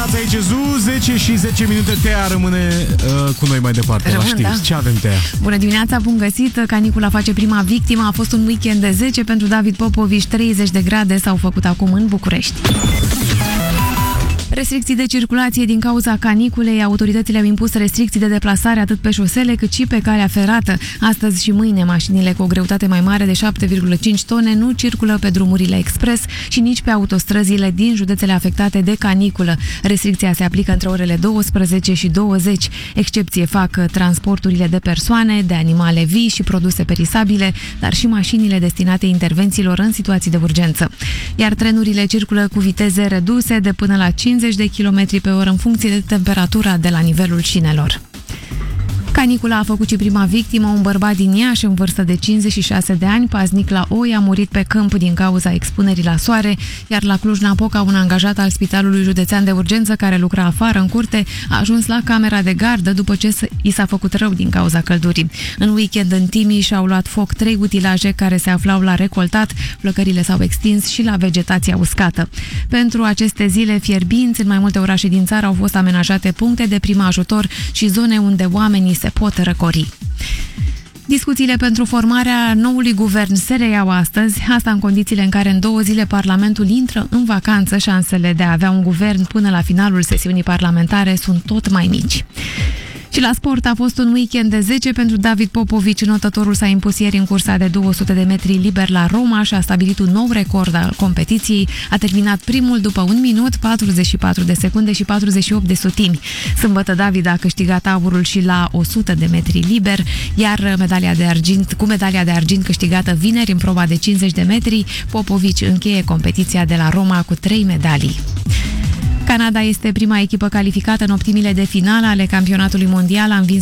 dimineața, aici Zu, 10 și 10 minute. Tea rămâne cu noi mai departe. Rămân, la știri. da. Ce avem, Tea? Bună dimineața, bun găsit. Canicula face prima victimă. A fost un weekend de 10 pentru David Popovici. 30 de grade s-au făcut acum în București. Restricții de circulație din cauza caniculei. Autoritățile au impus restricții de deplasare atât pe șosele cât și pe calea ferată. Astăzi și mâine mașinile cu o greutate mai mare de 7,5 tone nu circulă pe drumurile expres și nici pe autostrăzile din județele afectate de caniculă. Restricția se aplică între orele 12 și 20. Excepție fac transporturile de persoane, de animale vii și produse perisabile, dar și mașinile destinate intervențiilor în situații de urgență. Iar trenurile circulă cu viteze reduse de până la 50 de km pe oră în funcție de temperatura de la nivelul șinelor. Canicula a făcut și prima victimă, un bărbat din Iași în vârstă de 56 de ani, paznic la oi, a murit pe câmp din cauza expunerii la soare, iar la Cluj-Napoca un angajat al Spitalului Județean de Urgență care lucra afară în curte a ajuns la camera de gardă după ce i s-a făcut rău din cauza căldurii. În weekend în Timiș au luat foc 3 utilaje care se aflau la recoltat, flăcările s-au extins și la vegetația uscată. Pentru aceste zile fierbinți, în mai multe orașe din țară au fost amenajate puncte de prim ajutor și zone unde oamenii se pot răcori. Discuțiile pentru formarea noului guvern se reiau astăzi, asta în condițiile în care în 2 zile Parlamentul intră în vacanță. Șansele de a avea un guvern până la finalul sesiunii parlamentare sunt tot mai mici. Și la sport a fost un weekend de 10 pentru David Popovici. Notătorul s-a impus ieri în cursa de 200 de metri liber la Roma și a stabilit un nou record al competiției. A terminat primul după 1 minut, 44 de secunde și 48 de sutimi. Sâmbătă David a câștigat aurul și la 100 de metri liber, iar cu medalia de argint câștigată vineri în proba de 50 de metri, Popovici încheie competiția de la Roma cu 3 medalii. Canada este prima echipă calificată în optimile de finală ale campionatului mondial. A învins